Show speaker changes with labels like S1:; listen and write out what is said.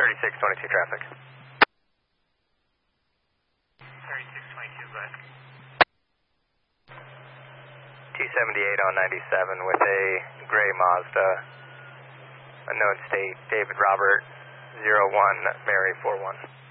S1: 3622 traffic.
S2: 3622, go ahead.
S1: 278 on 97 with a gray Mazda, unknown state, David Robert, 01 Mary 41.